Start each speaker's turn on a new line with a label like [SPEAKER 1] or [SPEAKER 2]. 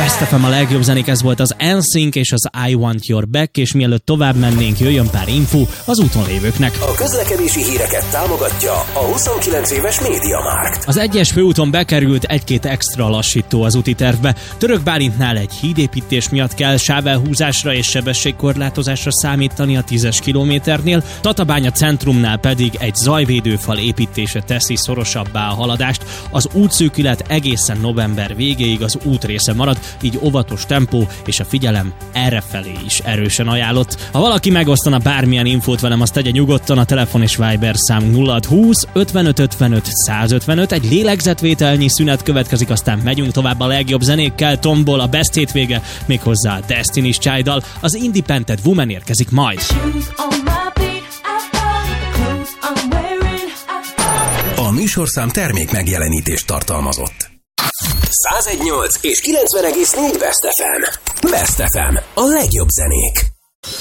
[SPEAKER 1] Best FM, a legjobb zenék, ez volt az NSYNC és az I Want Your Back, és mielőtt tovább mennénk, jöjjön pár info az úton lévőknek.
[SPEAKER 2] A közlekedési híreket támogatja a 29 éves MediaMarkt.
[SPEAKER 1] Az 1-es főúton bekerült egy-két extra lassító az úti tervbe. Török Bálintnál egy hídépítés miatt kell sávelhúzásra és sebességkorlátozásra számítani a 10-es kilométernél, Tatabánya centrumnál pedig egy zajvédőfal építése teszi szorosabbá a haladást. Az útszűkület egészen november végéig az útrésze marad, így óvatos tempó és a figyelem errefelé is erősen ajánlott. Ha valaki megosztana bármilyen infót velem, azt tegye nyugodtan, a telefon és Viber szám 0620 55 55 155. Egy lélegzetvételnyi szünet következik, aztán megyünk tovább a legjobb zenékkel. Tomból a Best hétvége, méghozzá a Destiny's Child-dal. Az Independent Woman érkezik majd.
[SPEAKER 2] A műsorszám termék megjelenítést tartalmazott. 101.8 és 90,4 Best FM. Best FM. A legjobb zenék.